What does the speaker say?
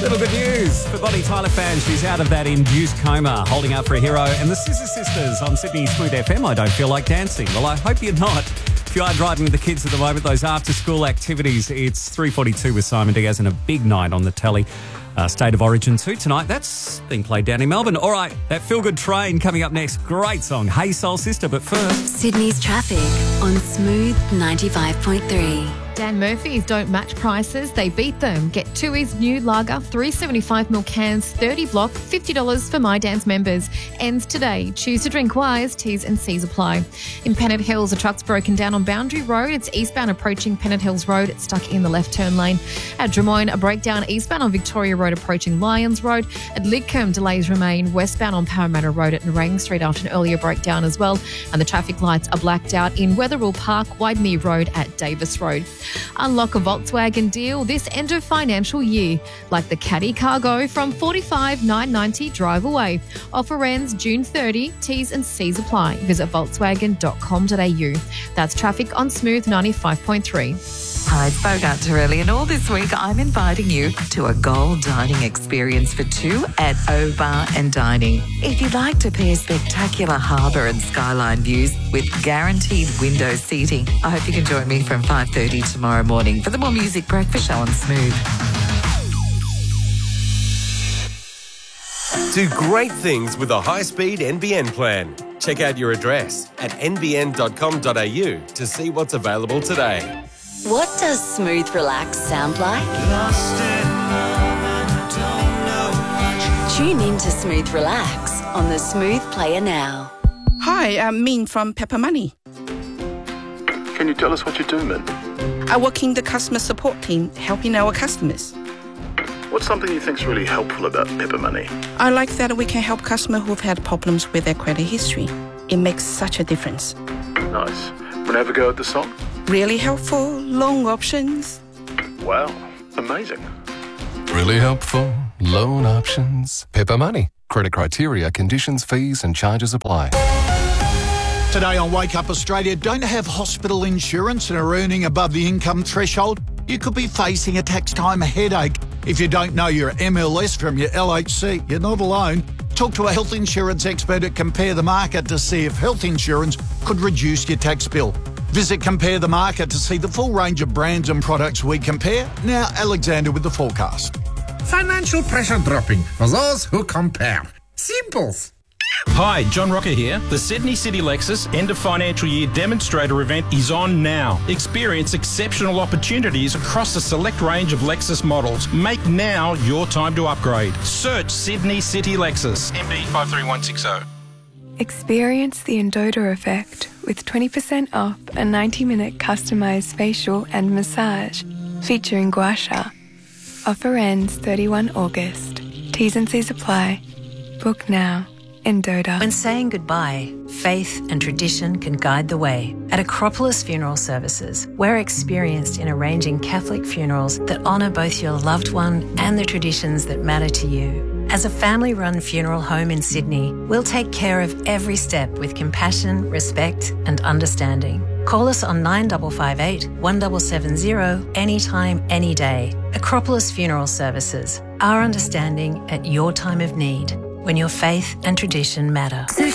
Little good news for Bonnie Tyler fans. She's out of that induced coma, holding out for a hero. And the Scissor Sisters on Sydney Smooth FM, I don't feel like dancing. Well, I hope you're not. If you are driving with the kids at the moment, those after-school activities, it's 3:42 with Simon Diaz and a big night on the telly. State of Origin 2 tonight. That's being played down in Melbourne. All right, that Feel Good Train coming up next. Great song. Hey Soul Sister, but first... Sydney's traffic on Smooth 95.3. Dan Murphy's don't match prices, they beat them. Get Tui's new lager, 375ml cans, 30 block, $50 for My Dan's members. Ends today. Choose to drink wise. T's and C's apply. In Pennant Hills, a truck's broken down on Boundary Road. It's eastbound approaching Pennant Hills Road. It's stuck in the left turn lane. At Drummoyne, a breakdown eastbound on Victoria Road approaching Lyons Road. At Lidcombe, delays remain westbound on Parramatta Road at Nerang Street after an earlier breakdown as well. And the traffic lights are blacked out in Wetherill Park, Widemere Road at Davis Road. Unlock a Volkswagen deal this end of financial year, like the Caddy Cargo from $45,990 drive away. Offer ends June 30. T's and C's apply. Visit volkswagen.com.au. That's traffic on Smooth 95.3. Hi, it's Bogart Torelli, and all this week I'm inviting you to a gold dining experience for two at O Bar and Dining. If you'd like to pair spectacular harbour and skyline views with guaranteed window seating, I hope you can join me from 5:30 tomorrow morning for the More Music Breakfast Show on Smooth. Do great things with a high-speed NBN plan. Check out your address at nbn.com.au to see what's available today. What does Smooth Relax sound like? Tune in to Smooth Relax on the Smooth Player now. Hi, I'm Min from Pepper Money. Can you tell us what you do, Min? I work in the customer support team, helping our customers. What's something you think's really helpful about Pepper Money? I like that we can help customers who've had problems with their credit history. It makes such a difference. Nice. Want to have a go at the song? Really helpful, long options. Wow, amazing. Really helpful, loan options. Pepper Money. Credit criteria, conditions, fees and charges apply. Today on Wake Up Australia, don't have hospital insurance and are earning above the income threshold? You could be facing a tax time headache. If you don't know your MLS from your LHC, you're not alone. Talk to a health insurance expert at Compare the Market to see if health insurance could reduce your tax bill. Visit Compare the Market to see the full range of brands and products we compare. Now, Alexander with the forecast. Financial pressure dropping for those who compare. Simples. Hi, John Rocker here. The Sydney City Lexus End of Financial Year Demonstrator event is on now. Experience exceptional opportunities across a select range of Lexus models. Make now your time to upgrade. Search Sydney City Lexus. MB 53160. Experience the Endota effect with 20% off a 90-minute customised facial and massage featuring gua sha. Offer ends 31 August. T's and C's apply. Book now. Endota. When saying goodbye, faith and tradition can guide the way. At Acropolis Funeral Services, we're experienced in arranging Catholic funerals that honour both your loved one and the traditions that matter to you. As a family-run funeral home in Sydney, we'll take care of every step with compassion, respect and understanding. Call us on 9558 1770 anytime, any day. Acropolis Funeral Services, our understanding at your time of need, when your faith and tradition matter.